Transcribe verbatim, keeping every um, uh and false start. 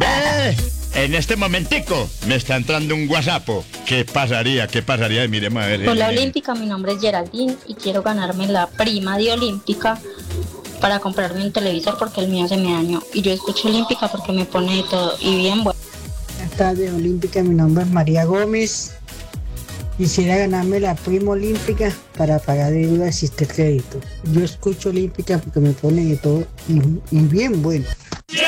¡Eh! En este momentico me está entrando un WhatsApp. ¿Qué pasaría? ¿Qué pasaría? Miremos a ver. Hola eh, Olímpica, mi nombre es Geraldine y quiero ganarme la prima de Olímpica para comprarme un televisor porque el mío se me dañó. Y yo escucho Olímpica porque me pone de todo y bien bueno. Buenas tardes, Olímpica. Mi nombre es María Gómez. Quisiera ganarme la prima olímpica para pagar deudas si este crédito. Yo escucho Olímpica porque me pone de todo y, y bien bueno.